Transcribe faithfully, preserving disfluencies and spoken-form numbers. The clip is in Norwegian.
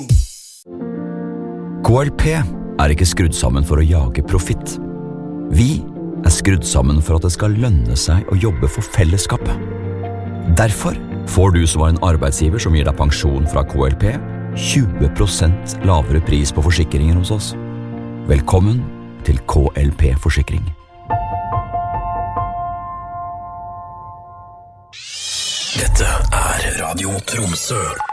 K L P er ikke skrudd sammen for å jage profitt. Vi er skrudd sammen for at det skal lønne seg å jobbe for fellesskapet. Derfor får du som var en arbeidsgiver som gir deg pensjon fra K L P, tjue prosent lavere pris på forsikringer hos oss. Velkommen til K L P Forsikring. Dette er Radio Tromsø.